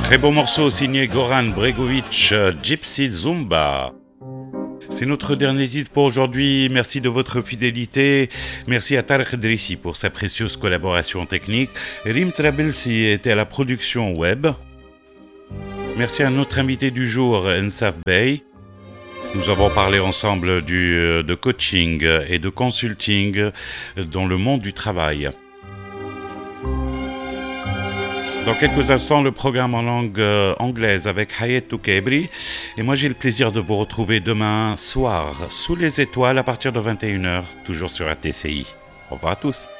Très beau morceau signé Goran Bregovic, Gypsy Zumba. C'est notre dernier titre pour aujourd'hui. Merci de votre fidélité. Merci à Tarek Drissi pour sa précieuse collaboration technique. Rim Trabelsi était à la production web. Merci à notre invité du jour, Ensaf Bey. Nous avons parlé ensemble de coaching et de consulting dans le monde du travail. Dans quelques instants, le programme en langue anglaise avec Hayat Toukebri. Et moi, j'ai le plaisir de vous retrouver demain soir, sous les étoiles, à partir de 21h, toujours sur ATCI. Au revoir à tous.